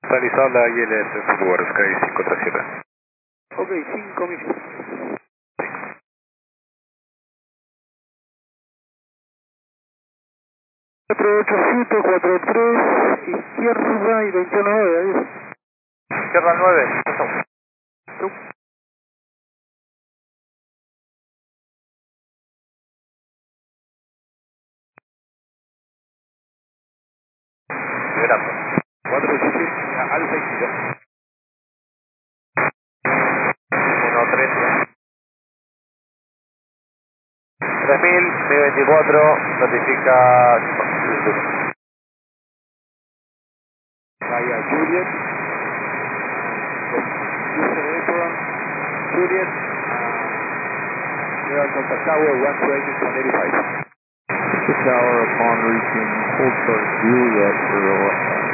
Realizado la ILS Forward Sky 537. Ok, 5 millas. Cuatro ocho siete cuatro tres izquierda y 21.9, adiós. Izquierda 9. Chau. Liberando. 487 Alfa y Kilo. 113. 3000, 1024, notifica Vaya Juliet. Houston Apron. Juliet. We are contact tower 128 185. The tower upon reaching hold short Juliet for